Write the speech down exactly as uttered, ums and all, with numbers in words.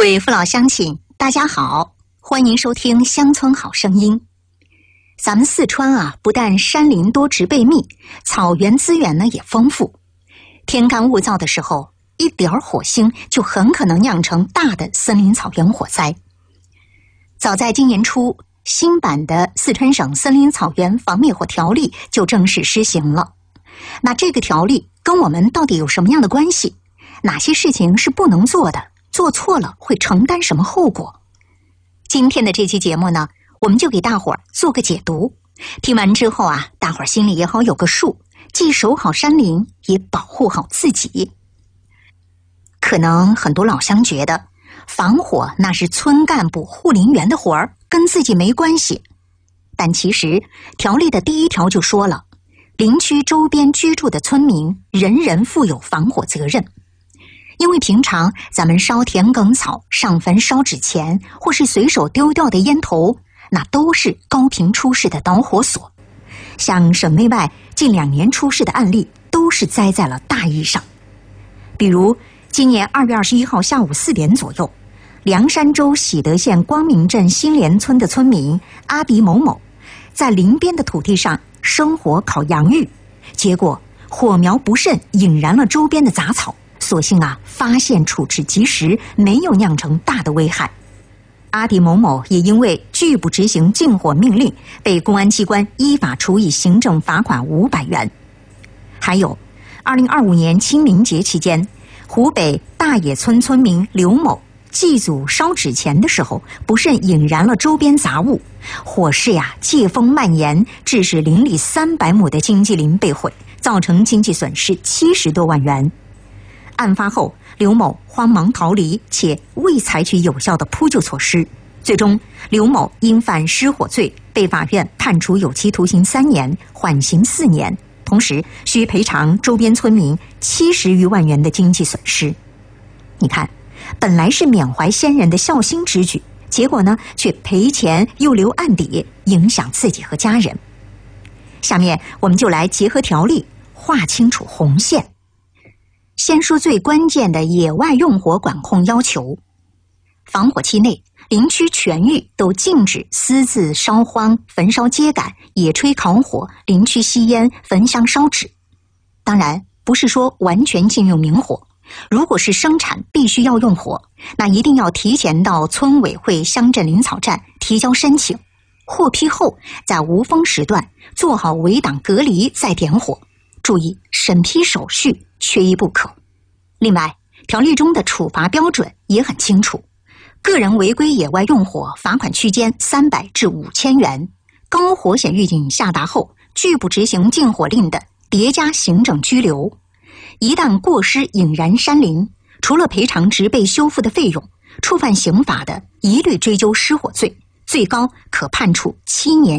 位父老乡亲，大家好，欢迎收听《乡村好声音》。咱们四川啊，不但山林多、植被密，草原资源呢也丰富。天干物燥的时候，一点火星就很可能酿成大的森林草原火灾。早在今年初，新版的《四川省森林草原防灭火条例》就正式施行了。那这个条例跟我们到底有什么样的关系？哪些事情是不能做的？做错了会承担什么后果？今天的这期节目呢，我们就给大伙儿做个解读。听完之后啊，大伙儿心里也好有个数，既守好山林，也保护好自己。可能很多老乡觉得，防火那是村干部、护林员的活儿，跟自己没关系。但其实条例的第一条就说了，林区周边居住的村民，人人负有防火责任。因为平常咱们烧田埂草、上坟烧纸钱，或是随手丢掉的烟头，那都是高频出事的导火索。像省内外近两年出事的案例，都是栽在了大意上。比如今年二月二十一号下午四点左右，凉山州喜德县光明镇新联村的村民阿迪某某，在林边的土地上生火烤洋芋，结果火苗不慎引燃了周边的杂草。所幸啊，发现处置及时，没有酿成大的危害。阿迪某某也因为拒不执行禁火命令，被公安机关依法处以行政罚款五百元。还有，二零二五年清明节期间，湖北大冶村村民刘某祭祖烧纸钱的时候，不慎引燃了周边杂物，火势呀借风蔓延，致使林里三百亩的经济林被毁，造成经济损失七十多万元。案发后，刘某慌忙逃离，且未采取有效的扑救措施。最终，刘某因犯失火罪，被法院判处有期徒刑三年，缓刑四年，同时需赔偿周边村民七十余万元的经济损失。你看，本来是缅怀先人的孝心之举，结果呢，却赔钱又留案底，影响自己和家人。下面我们就来结合条例，划清楚红线。先说最关键的野外用火管控要求。防火期内，林区全域都禁止私自烧荒、焚烧秸秆、野炊烤火、林区吸烟、焚香烧纸。当然，不是说完全禁用明火。如果是生产必须要用火，那一定要提前到村委会、乡镇林草站提交申请，获批后在无风时段做好围挡隔离再点火。注意审批手续缺一不可。另外，条例中的处罚标准也很清楚，个人违规野外用火罚款区间三百至五千元，高火险预警下达后拒不执行禁火令的，叠加行政拘留。一旦过失引燃山林，除了赔偿植被修复的费用，触犯刑法的一律追究失火罪，最高可判处七年